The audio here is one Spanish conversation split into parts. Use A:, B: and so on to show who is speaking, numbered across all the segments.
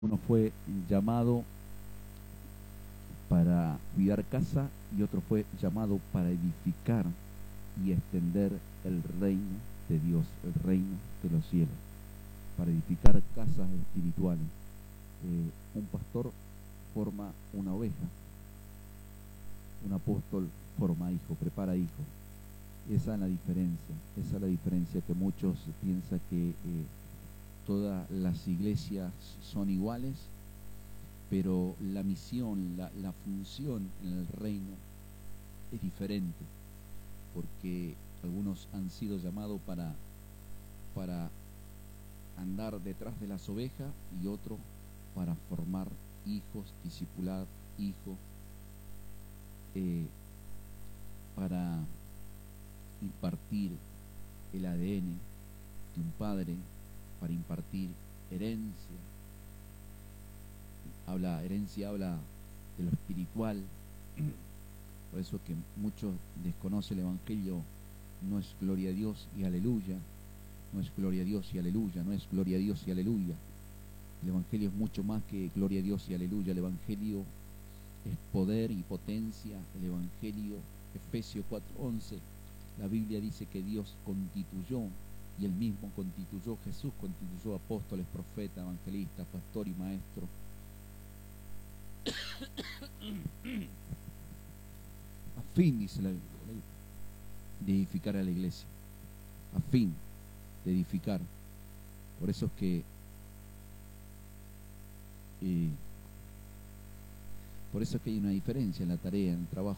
A: Uno fue llamado para cuidar casa y otro fue llamado para edificar y extender el reino de Dios, el reino de los cielos, para edificar casas espirituales. Un pastor forma una oveja, un apóstol forma hijo, prepara hijo. Esa es la diferencia que muchos piensan que todas las iglesias son iguales, pero la misión, la función en el reino es diferente, porque algunos han sido llamados para andar detrás de las ovejas y otros para formar hijos, discipular hijos, para impartir el ADN de un padre, para impartir herencia. Herencia habla de lo espiritual. Por eso que muchos desconocen el Evangelio. No es gloria a Dios y aleluya. No es gloria a Dios y aleluya. No es gloria a Dios y aleluya. El Evangelio es mucho más que gloria a Dios y aleluya. El Evangelio es poder y potencia. El Evangelio, Efesios 4:11, la Biblia dice que Dios constituyó, y Él mismo constituyó, Jesús constituyó apóstoles, profetas, evangelistas, pastor y maestro. A fin, dice la Biblia, de edificar a la iglesia. A fin de edificar. Por eso es que hay una diferencia en la tarea, en el trabajo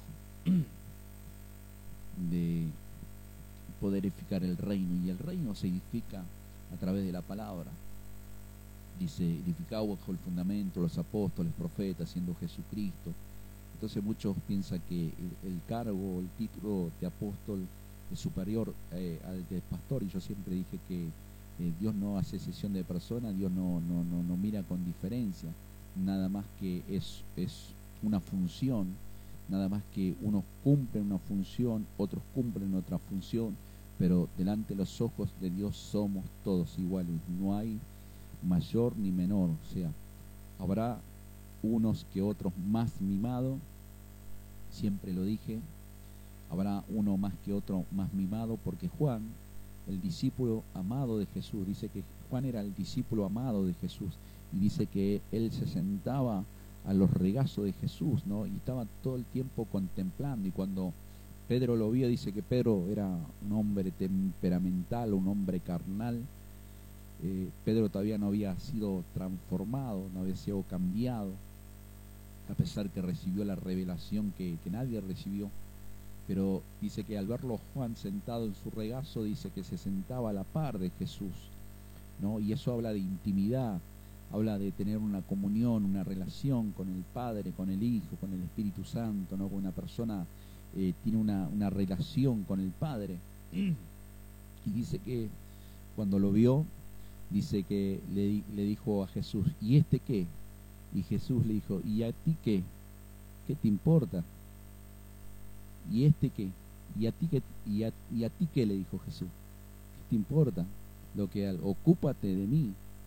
A: de poder edificar el reino, y el reino se edifica a través de la palabra. Dice, edificado bajo el fundamento, los apóstoles, profetas, siendo Jesucristo. Entonces muchos piensan que el cargo, el título de apóstol es superior al de pastor, y yo siempre dije que Dios no hace excepción de personas, Dios no mira con diferencia, nada más que es una función, nada más que unos cumplen una función, otros cumplen otra función, pero delante de los ojos de Dios somos todos iguales, no hay mayor ni menor. O sea, habrá unos que otros más mimados, siempre lo dije, habrá uno más que otro más mimado, porque Juan, el discípulo amado de Jesús, dice que Juan era el discípulo amado de Jesús, y dice que él se sentaba a los regazos de Jesús, ¿no? Y estaba todo el tiempo contemplando, y cuando Pedro lo vio, dice que Pedro era un hombre temperamental, un hombre carnal. Pedro todavía no había sido transformado, no había sido cambiado, a pesar que recibió la revelación que nadie recibió. Pero dice que al verlo Juan sentado en su regazo, dice que se sentaba a la par de Jesús, ¿no? Y eso habla de intimidad, habla de tener una comunión, una relación con el Padre, con el Hijo, con el Espíritu Santo, ¿no? Con una persona tiene una relación con el Padre. Y dice que cuando lo vio, dice que le dijo a Jesús, ¿y este qué? Y Jesús le dijo, ¿y a ti qué? ¿Qué te importa? ¿Y este qué? ¿Y a ti qué? ¿Y a ti qué? Le dijo Jesús. ¿Qué te importa? Ocúpate de mí.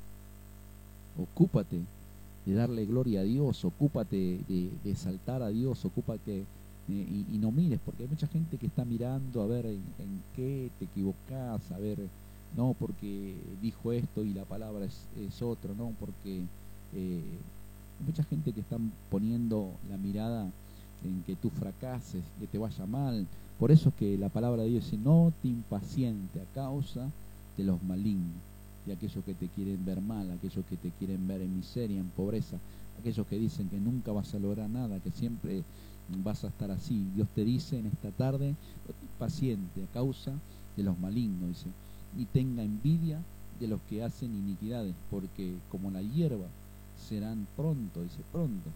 A: Ocúpate de darle gloria a Dios. Ocúpate de exaltar a Dios. Ocúpate y no mires, porque hay mucha gente que está mirando a ver en qué te equivocás, a ver, no porque dijo esto y la palabra es otro, no porque hay mucha gente que está poniendo la mirada en que tú fracases, que te vaya mal. Por eso es que la palabra de Dios dice, no te impaciente a causa de los malignos, de aquellos que te quieren ver mal, aquellos que te quieren ver en miseria, en pobreza, aquellos que dicen que nunca vas a lograr nada, que siempre vas a estar así. Dios te dice en esta tarde, no te impaciente a causa de los malignos, dice, ni tenga envidia de los que hacen iniquidades, porque como la hierba serán pronto, dice, pronto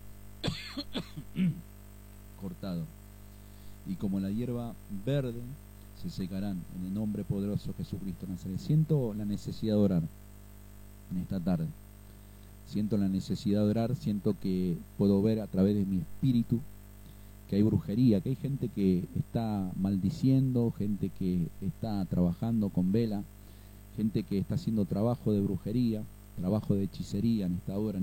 A: cortado, y como la hierba verde se secarán. En el nombre poderoso de Jesucristo Nazaret. Siento la necesidad de orar en esta tarde, siento la necesidad de orar, siento que puedo ver a través de mi espíritu que hay brujería, que hay gente que está maldiciendo, gente que está trabajando con vela, gente que está haciendo trabajo de brujería, trabajo de hechicería en esta obra